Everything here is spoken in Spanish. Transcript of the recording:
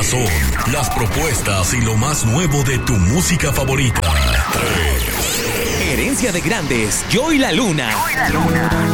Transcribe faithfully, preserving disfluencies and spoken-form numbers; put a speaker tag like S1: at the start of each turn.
S1: corazón, las propuestas y lo más nuevo de tu música favorita. tres.
S2: Herencia de Grandes, Joy La Luna.
S3: Joy La Luna.